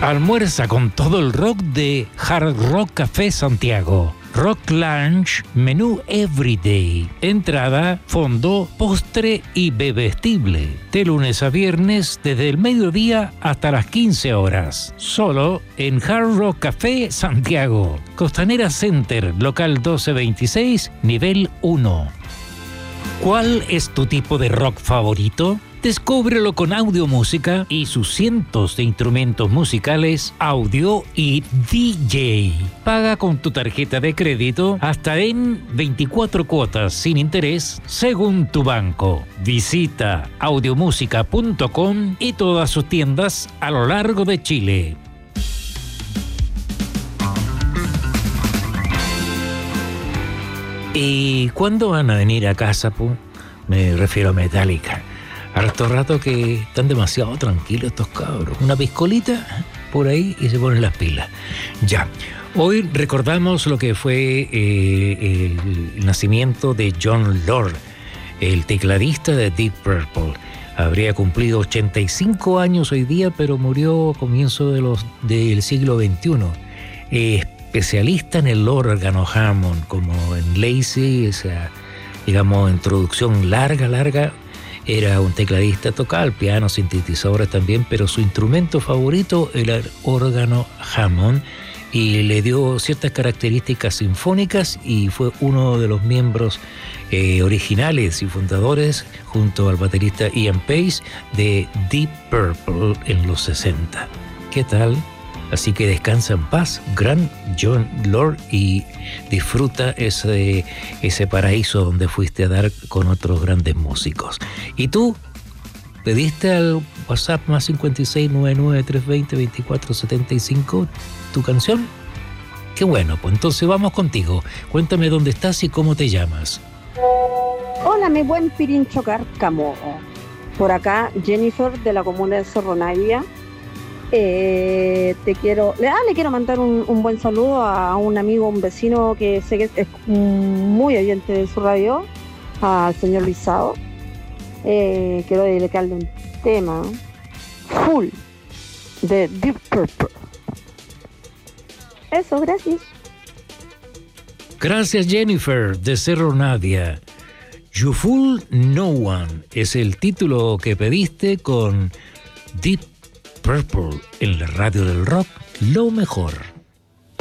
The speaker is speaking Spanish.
Almuerza con todo el rock de Hard Rock Café Santiago. Rock Lunch, menú Everyday. Entrada, fondo, postre y bebestible. De lunes a viernes, desde el mediodía hasta las 15 horas. Solo en Hard Rock Café Santiago. Costanera Center, local 1226, nivel 1. ¿Cuál es tu tipo de rock favorito? Descúbrelo con Audiomúsica y sus cientos de instrumentos musicales, audio y DJ. Paga con tu tarjeta de crédito hasta en 24 cuotas sin interés según tu banco. Visita audiomusica.com y todas sus tiendas a lo largo de Chile. ¿Y cuándo van a venir a casa, po? Me refiero a Metallica. Harto rato que están demasiado tranquilos estos cabros. Una piscolita por ahí y se ponen las pilas. Ya, hoy recordamos lo que fue el nacimiento de Jon Lord, el tecladista de Deep Purple. Habría cumplido 85 años hoy día, pero murió a comienzos del siglo XXI. Especialista en el órgano Hammond, como en Lazy, esa, digamos, introducción larga. Era un tecladista, tocaba el piano, sintetizadores también, pero su instrumento favorito era el órgano Hammond y le dio ciertas características sinfónicas y fue uno de los miembros originales y fundadores, junto al baterista Ian Pace, de Deep Purple en los 60. ¿Qué tal? Así que descansa en paz, gran Jon Lord, y disfruta ese paraíso donde fuiste a dar con otros grandes músicos. ¿Y tú? ¿Pediste al WhatsApp más 56993202475 tu canción? Qué bueno, pues entonces vamos contigo. Cuéntame dónde estás y cómo te llamas. Hola, mi buen Pirincho Cárcamo. Por acá, Jennifer, de la comuna de Cerro Navia. Le quiero mandar un buen saludo a un amigo, un vecino que sé que es muy oyente de su radio, al señor Luisao. Quiero dedicarle un tema full de Deep Purple. Eso, gracias. Gracias, Jennifer, de Cerro Navia. You Fool No One es el título que pediste con Deep Purple en la radio del rock, lo mejor.